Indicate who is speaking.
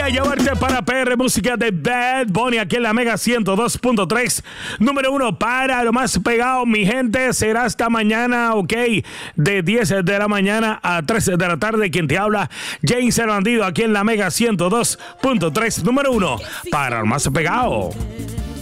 Speaker 1: a llevarte para PR música de Bad Bunny aquí en la Mega 102.3. Número 1 para lo más pegado, mi gente. Será hasta mañana, ok, de 10 de la mañana a 3 de la tarde. Quien te habla, James el Bandido, aquí en la Mega 102.3. Número 1 para lo más pegado.